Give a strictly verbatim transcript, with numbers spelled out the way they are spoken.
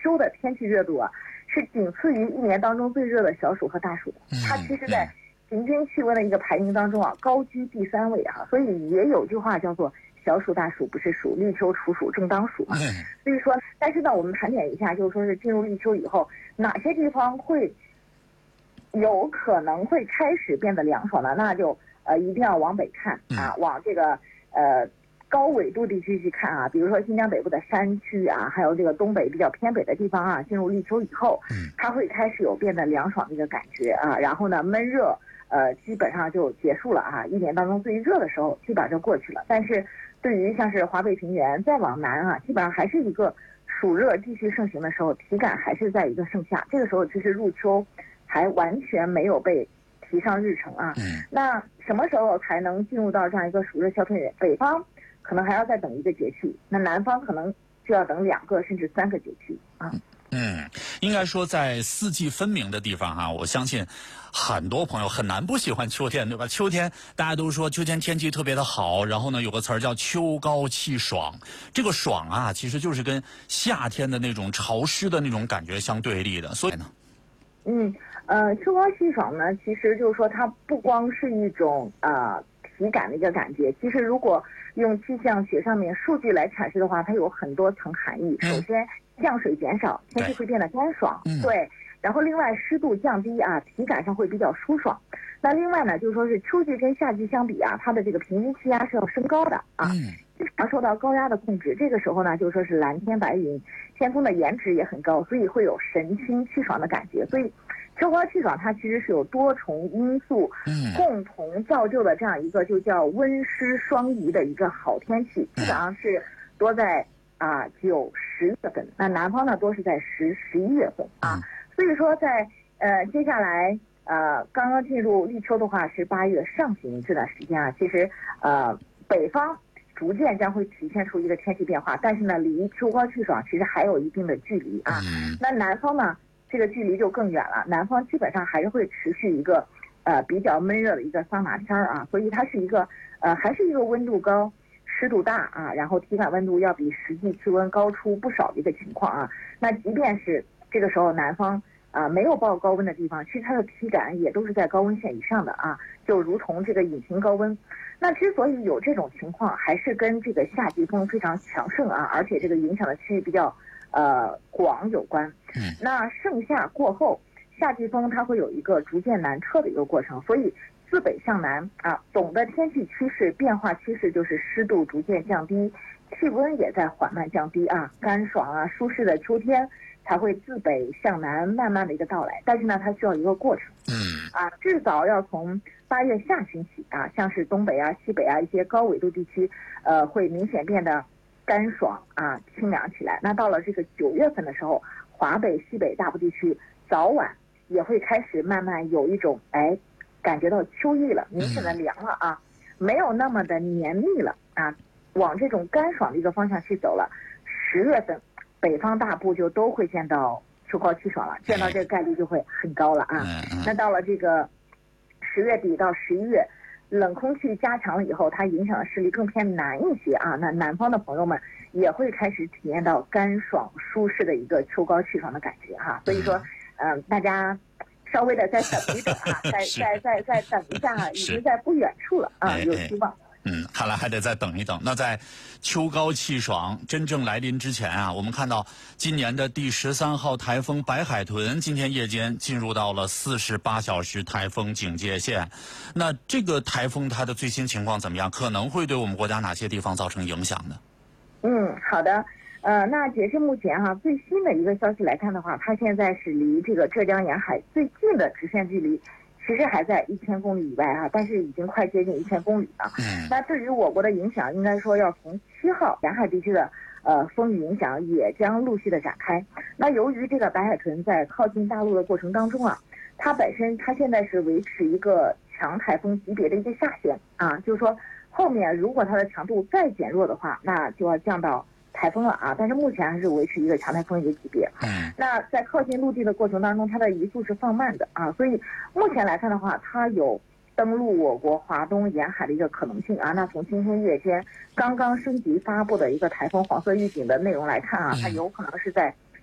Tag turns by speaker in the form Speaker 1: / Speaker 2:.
Speaker 1: 秋的天气热度啊，是仅次于一年当中最热的小暑和大暑的。它其实在平均气温的一个排名当中啊，高居第三位啊。所以也有句话叫做小暑大暑不是暑，立秋处暑正当暑嘛。所以说，但是呢，我们盘点一下，就是说是进入立秋以后，哪些地方会有可能会开始变得凉爽呢？那就呃一定要往北看啊，往这个呃高纬度地区去看啊，比如说新疆北部的山区啊，还有这个东北比较偏北的地方啊，进入立秋以后，它会开始有变得凉爽的一个感觉啊，然后呢闷热呃基本上就结束了啊，一年当中最热的时候基本上就过去了。但是对于像是华北平原再往南啊，基本上还是一个暑热继续盛行的时候，体感还是在一个盛夏。这个时候其实入秋还完全没有被提上日程啊。那什么时候才能进入到这样一个暑热消退？北方可能还要再等一个节气，那南方可能就要等两个甚至三个节气啊。
Speaker 2: 嗯，应该说在四季分明的地方哈、啊，我相信很多朋友很难不喜欢秋天，对吧？秋天大家都说秋天天气特别的好，然后呢有个词儿叫秋高气爽，这个爽啊其实就是跟夏天的那种潮湿的那种感觉相对立的，所以呢，
Speaker 1: 嗯呃，秋高气爽呢，其实就是说它不光是一种呃体感的一个感觉，其实如果用气象学上面数据来阐释的话，它有很多层含义。首先，降水减少，天气会变得干爽，对。然后另外湿度降低啊，体感上会比较舒爽。那另外呢，就是说是秋季跟夏季相比啊，它的这个平均气压是要升高的啊，经常受到高压的控制。这个时候呢，就是说是蓝天白云，天空的颜值也很高，所以会有神清气爽的感觉。所以秋高气爽它其实是有多重因素共同造就的这样一个就叫温湿双宜的一个好天气，基本上是多在啊九十月份，那南方呢多是在十十一月份啊。所以说在呃接下来呃刚刚进入立秋的话是八月上旬这段时间啊，其实呃北方逐渐将会体现出一个天气变化，但是呢离秋高气爽其实还有一定的距离啊。那南方呢这个距离就更远了，南方基本上还是会持续一个呃比较闷热的一个桑拿天啊，所以它是一个呃还是一个温度高湿度大啊，然后体感温度要比实际气温高出不少的一个情况啊。那即便是这个时候南方啊、呃、没有报高温的地方，其实它的体感也都是在高温线以上的啊，就如同这个隐形高温。那之所以有这种情况，还是跟这个夏季风非常强盛啊，而且这个影响的区域比较呃广有关。那盛夏过后，夏季风它会有一个逐渐南撤的一个过程，所以自北向南啊，总的天气趋势变化趋势就是湿度逐渐降低，气温也在缓慢降低啊，干爽啊舒适的秋天才会自北向南慢慢的一个到来。但是呢它需要一个过程，嗯啊，至少要从八月下旬起啊，像是东北啊西北啊一些高纬度地区呃会明显变得干爽啊清凉起来。那到了这个九月份的时候，华北西北大部地区早晚也会开始慢慢有一种哎感觉到秋意了，明显的凉了啊，没有那么的黏腻了啊，往这种干爽的一个方向去走了。十月份北方大部就都会见到秋高气爽了，见到这个概率就会很高了啊。那到了这个十月底到十一月，冷空气加强了以后，它影响的势力更偏南一些啊，那南方的朋友们也会开始体验到干爽舒适的一个秋高气爽的感觉哈、啊。所以说嗯、呃，大家稍微的再等一等啊，再再再再等一下啊，已经在不远处了啊，有希望。
Speaker 2: 嗯，看来还得再等一等。那在秋高气爽真正来临之前啊，我们看到今年的第十三号台风白海豚今天夜间进入到了四十八小时台风警戒线。那这个台风它的最新情况怎么样？可能会对我们国家哪些地方造成影响呢？
Speaker 1: 嗯，好的。呃，那截至目前哈、啊，最新的一个消息来看的话，它现在是离这个浙江沿海最近的直线距离其实还在一千公里以外啊，但是已经快接近一千公里了。嗯，那对于我国的影响，应该说要从七号沿海地区的呃风雨影响也将陆续的展开。那由于这个白海豚在靠近大陆的过程当中啊，它本身它现在是维持一个强台风级别的一个下限啊，就是说后面如果它的强度再减弱的话，那就要降到台风了啊，但是目前还是维持一个强台风一个级别。嗯，那在靠近陆地的过程当中，它的移速是放慢的啊，所以目前来看的话，它有登陆我国华东沿海的一个可能性啊。那从今天夜间刚刚升级发布的一个台风黄色预警的内容来看啊，它有可能是在